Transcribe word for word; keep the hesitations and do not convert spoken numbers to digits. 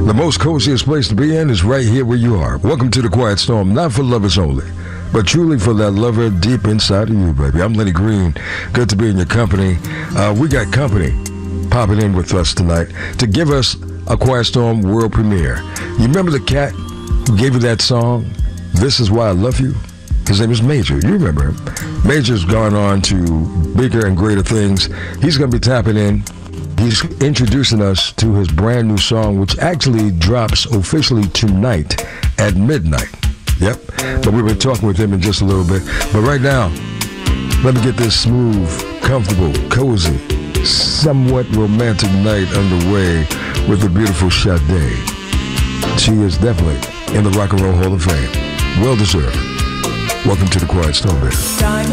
The most coziest place to be in is right here where you are. Welcome to the Quiet Storm, not for lovers only, but truly for that lover deep inside of you, baby. I'm Lenny Green. Good to be in your company. Uh, we got company popping in with us tonight to give us a Quiet Storm world premiere. You remember the cat who gave you that song, This Is Why I Love You? His name is Major. You remember him. Major's gone on to bigger and greater things. He's going to be tapping in. He's introducing us to his brand new song, which actually drops officially tonight at midnight. Yep. But we've been talking with him in just a little bit. But right now, let me get this smooth, comfortable, cozy, somewhat romantic night underway with the beautiful Sade. She is definitely in the Rock and Roll Hall of Fame. Well deserved. Welcome to the Quiet Storm, baby.